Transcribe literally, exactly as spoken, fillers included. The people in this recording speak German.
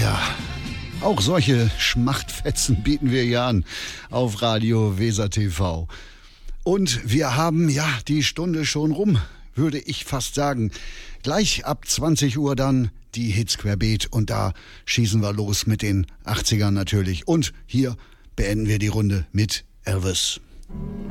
ja, auch solche Schmachtfetzen bieten wir hier an auf Radio Weser T V. Und wir haben ja die Stunde schon rum, würde ich fast sagen. Gleich ab zwanzig Uhr dann die Hits querbeet und da schießen wir los mit den achtzigern natürlich. Und hier beenden wir die Runde mit Elvis.